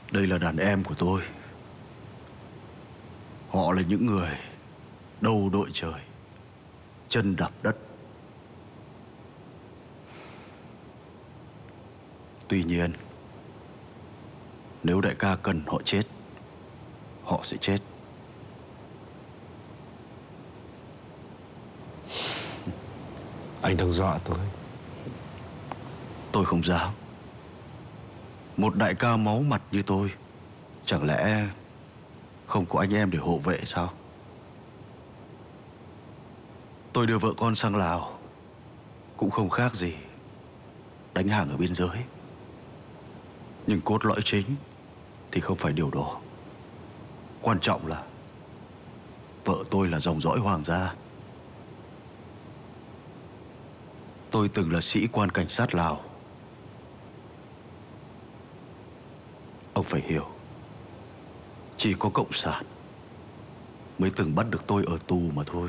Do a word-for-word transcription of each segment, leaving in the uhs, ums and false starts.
Đây là đàn em của tôi. Họ là những người đầu đội trời, chân đạp đất. Tuy nhiên, nếu đại ca cần họ chết, họ sẽ chết. Anh đang dọa tôi. Tôi không dám. Một đại ca máu mặt như tôi, chẳng lẽ không có anh em để hộ vệ sao? Tôi đưa vợ con sang Lào cũng không khác gì đánh hàng ở biên giới. Nhưng cốt lõi chính thì không phải điều đó. Quan trọng là vợ tôi là dòng dõi hoàng gia. Tôi từng là sĩ quan cảnh sát Lào. Ông phải hiểu, chỉ có cộng sản mới từng bắt được tôi ở tù mà thôi.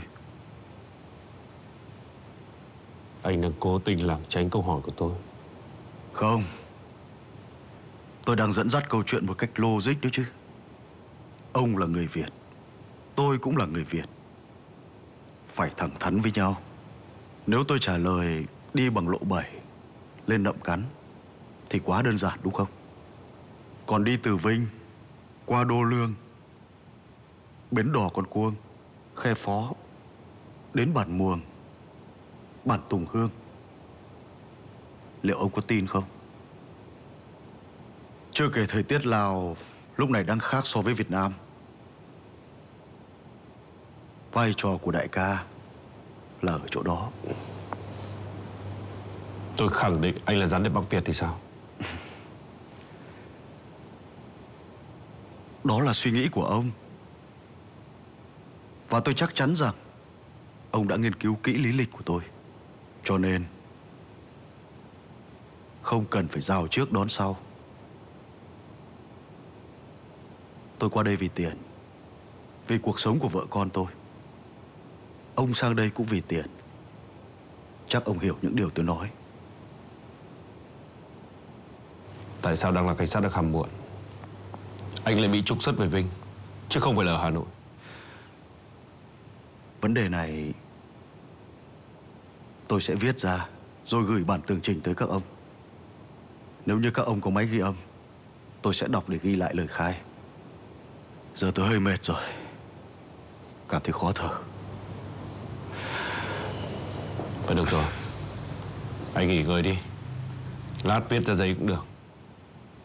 Anh đang cố tình làm tránh câu hỏi của tôi. Không, tôi đang dẫn dắt câu chuyện một cách logic đấy chứ. Ông là người Việt, tôi cũng là người Việt. Phải thẳng thắn với nhau. Nếu tôi trả lời đi bằng lộ bảy, lên Nậm Cắn thì quá đơn giản đúng không? Còn đi từ Vinh qua Đô Lương, Bến Đò Con Cuông, Khe Phó, đến Bản Muồng, Bản Tùng Hương, liệu ông có tin không? Chưa kể thời tiết Lào lúc này đang khác so với Việt Nam. Vai trò của đại ca là ở chỗ đó. Tôi khẳng định anh là gián điệp Bắc Việt thì sao? Đó là suy nghĩ của ông. Và tôi chắc chắn rằng ông đã nghiên cứu kỹ lý lịch của tôi. Cho nên không cần phải giao trước đón sau. Tôi qua đây vì tiền, vì cuộc sống của vợ con tôi. Ông sang đây cũng vì tiền. Chắc ông hiểu những điều tôi nói. Tại sao đang là cảnh sát được hàm muộn, anh lại bị trục xuất về Vinh, chứ không phải là ở Hà Nội? Vấn đề này tôi sẽ viết ra rồi gửi bản tường trình tới các ông. Nếu như các ông có máy ghi âm, tôi sẽ đọc để ghi lại lời khai. Giờ tôi hơi mệt rồi, cảm thấy khó thở. Vậy được rồi, anh nghỉ ngơi đi. Lát viết ra giấy cũng được.